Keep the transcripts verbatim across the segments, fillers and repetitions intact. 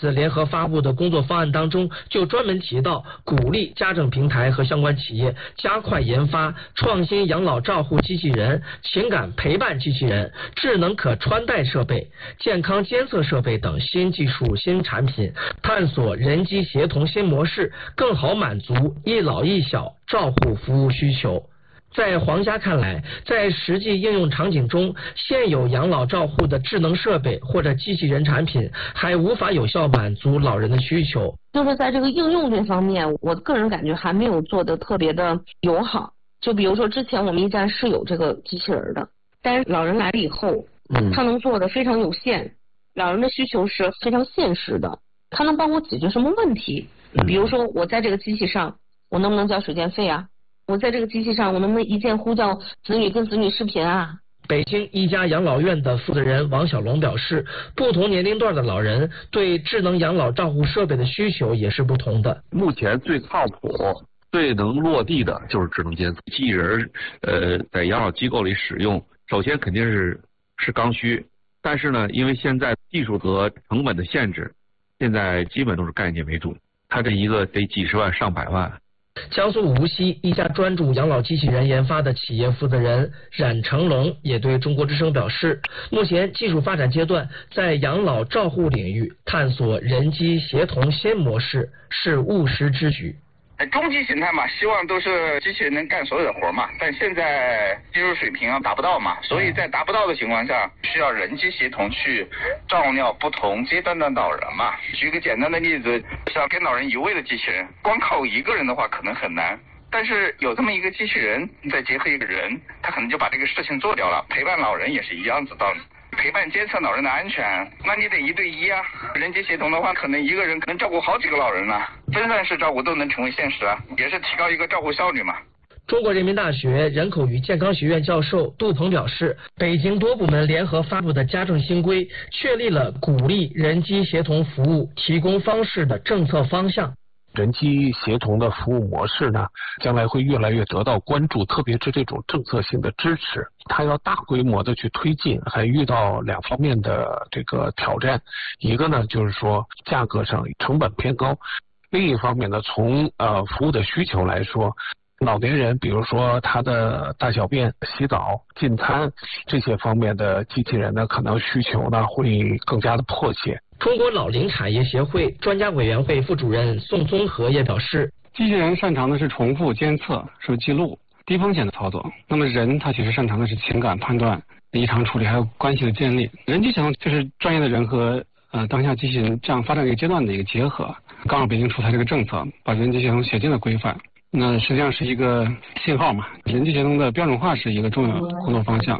次联合发布的工作方案当中，就专门提到鼓励家政平台和相关企业加快研发创新养老照护机器人、情感陪伴机器人、智能可穿戴设备、健康监测设备等新技术新产品，探索人机协同新模式，更好满足一老一小照护服务需求。在黄家看来，在实际应用场景中，现有养老照护的智能设备或者机器人产品还无法有效满足老人的需求。 就是在这个应用这方面，我个人感觉还没有做得特别的友好。就比如说之前我们驿站是有这个机器人的，但是老人来了以后，嗯，他能做的非常有限，老人的需求是非常现实的，他能帮我解决什么问题？比如说我在这个机器上，我能不能交水电费啊？我在这个机器上，我能不能一键呼叫子女跟子女视频啊？ 北京一家养老院的负责人王小龙表示，不同年龄段的老人对智能养老照护设备的需求也是不同的。 目前最靠谱、最能落地的就是智能监测机器人，呃，在养老机构里使用，首先肯定是是刚需，但是呢，因为现在技术和成本的限制，现在基本都是概念为主，它这一个得几十万上百万。 江苏无锡一家专注养老机器人研发的企业负责人冉成龙也对中国之声表示，目前技术发展阶段，在养老照护领域探索人机协同新模式是务实之举。 终极形态嘛，希望都是机器人能干所有的活嘛，但现在技术水平啊达不到嘛，所以在达不到的情况下，需要人机协同去照料不同阶段的老人嘛。举个简单的例子，像跟老人移位的机器人，光靠一个人的话可能很难，但是有这么一个机器人，再结合一个人，他可能就把这个事情做掉了。陪伴老人也是一样子道理。陪伴监测老人的安全，那你得一对一啊。人机协同的话，可能一个人能照顾好几个老人啊，分散式照顾都能成为现实啊，也是提高一个照顾效率嘛。 中国人民大学人口与健康学院教授杜鹏表示，北京多部门联合发布的家政新规，确立了鼓励人机协同服务提供方式的政策方向。 人机协同的服务模式呢，将来会越来越得到关注，特别是这种政策性的支持，它要大规模的去推进，还遇到两方面的这个挑战。一个呢，就是说价格上成本偏高；另一方面呢，从呃服务的需求来说，老年人比如说他的大小便、洗澡、进餐这些方面的机器人呢，可能需求呢会更加的迫切。 中国老龄产业协会专家委员会副主任宋宗和也表示， 机器人擅长的是重复监测、是记录、低风险的操作，那么人他其实擅长的是情感判断、异常处理还有关系的建立。人机协同就是专业的人和呃当下机器人这样发展的一个阶段的一个结合。刚好北京出台这个政策，把人机协同写进了规范，那实际上是一个信号嘛。人机协同的标准化是一个重要工作方向。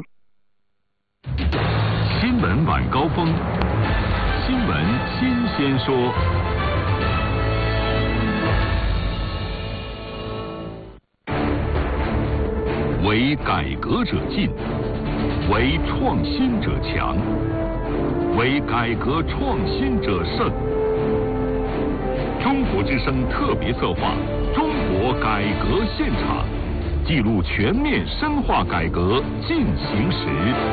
新闻晚高峰，新闻新鲜说。为改革者进，为创新者强，为改革创新者胜。中国之声特别策划《中国改革现场》，记录全面深化改革进行时。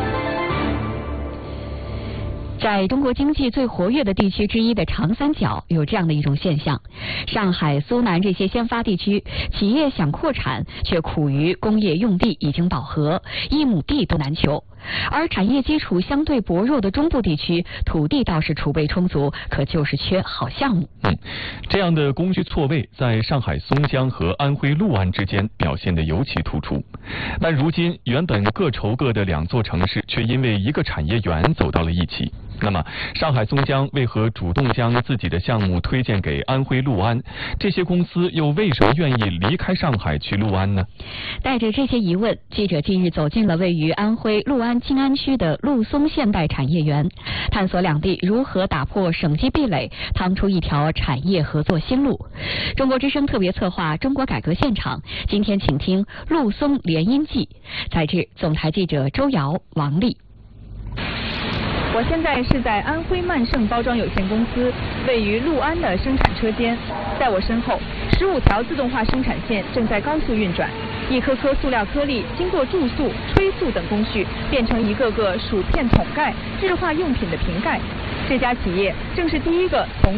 在中国经济最活跃的地区之一的长三角，有这样的一种现象：上海、苏南这些先发地区，企业想扩产，却苦于工业用地已经饱和，一亩地都难求。而产业基础相对薄弱的中部地区，土地倒是储备充足，可就是缺好项目。 嗯，这样的供需错位在上海松江和安徽六安之间表现得尤其突出。但如今原本各愁各的两座城市，却因为一个产业园走到了一起。那么，上海松江为何主动将自己的项目推荐给安徽六安？这些公司又为什么愿意离开上海去六安呢？ 带着这些疑问，记者近日走进了位于安徽六安静安区的陆松现代产业园，探索两地如何打破省际壁垒，趟出一条产业合作新路。中国之声特别策划《中国改革现场》，今天请听陆松联姻记。采制总台记者周瑶、王丽。 我现在是在安徽曼盛包装有限公司位于六安的生产车间，在我身后，十五条自动化生产线正在高速运转，一颗颗塑料颗粒经过注塑、吹塑等工序，变成一个个薯片桶盖、日化用品的瓶盖。这家企业正是第一个从